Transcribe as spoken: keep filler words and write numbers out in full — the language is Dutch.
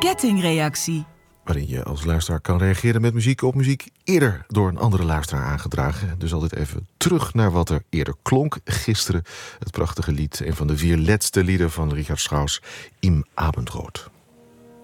kettingreactie. Waarin je als luisteraar kan reageren met muziek op muziek eerder door een andere luisteraar aangedragen. Dus altijd even terug naar wat er eerder klonk. Gisteren het prachtige lied, een van de vier laatste lieden van Richard Strauss, Im Abendrot.